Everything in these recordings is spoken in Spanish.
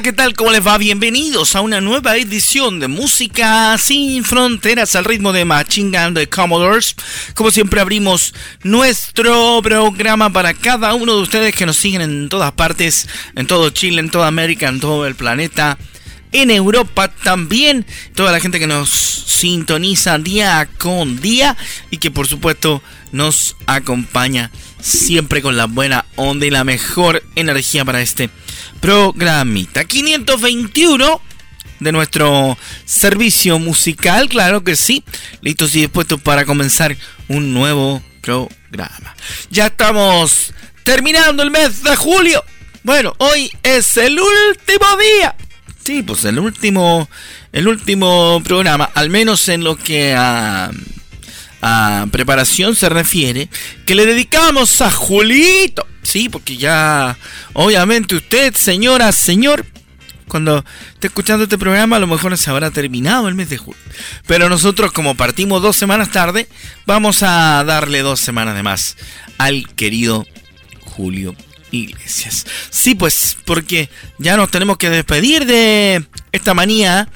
¿qué tal? ¿Cómo les va? Bienvenidos a una nueva edición de Música Sin Fronteras al ritmo de Machine Gun de Commodores. Como siempre abrimos nuestro programa para cada uno de ustedes que nos siguen en todas partes, en todo Chile, en toda América, en todo el planeta, en Europa también, toda la gente que nos sintoniza día con día y que por supuesto nos acompaña siempre con la buena onda y la mejor energía para este programita. 521 de nuestro servicio musical, claro que sí, listos y dispuestos para comenzar un nuevo programa. Ya estamos terminando el mes de julio. Bueno, hoy es el último día. Sí, pues el último programa, al menos en lo que a preparación se refiere, que le dedicamos a Julito. Sí, porque ya, obviamente usted, señora, señor, cuando esté escuchando este programa, a lo mejor se habrá terminado el mes de julio. Pero nosotros, como partimos 2 semanas tarde, vamos a darle 2 semanas de más al querido Julio Iglesias. Sí, pues, porque ya nos tenemos que despedir de esta manía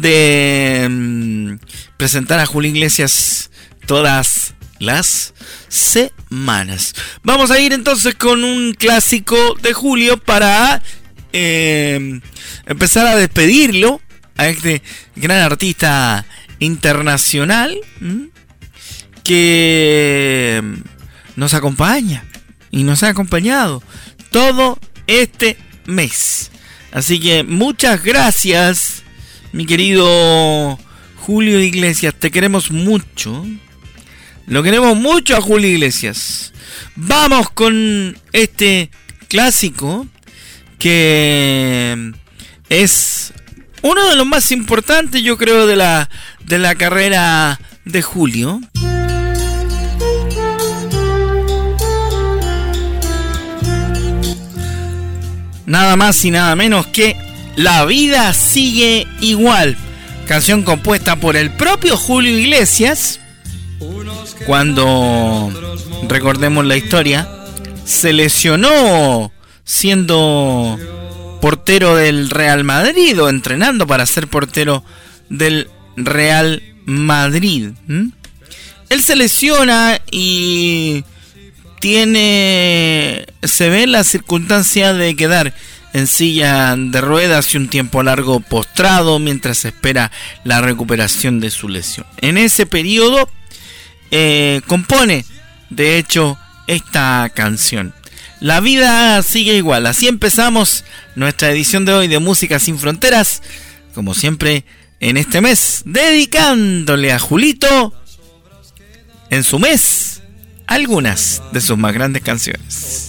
de presentar a Julio Iglesias todas las semanas. Vamos a ir entonces con un clásico de Julio para empezar a despedirlo a este gran artista internacional que nos acompaña y nos ha acompañado todo este mes. Así que muchas gracias, mi querido Julio Iglesias, te queremos mucho. Lo queremos mucho a Julio Iglesias. Vamos con este clásico que es uno de los más importantes, yo creo, de la carrera de Julio. Nada más y nada menos que La vida sigue igual. Canción compuesta por el propio Julio Iglesias, cuando, recordemos la historia, se lesionó siendo portero del Real Madrid o entrenando para ser portero del Real Madrid. Él se lesiona y se ve la circunstancia de quedar en silla de ruedas y un tiempo largo postrado mientras espera la recuperación de su lesión. En ese periodo compone, de hecho, esta canción. La vida sigue igual. Así empezamos nuestra edición de hoy de Música Sin Fronteras, como siempre en este mes, dedicándole a Julito en su mes algunas de sus más grandes canciones.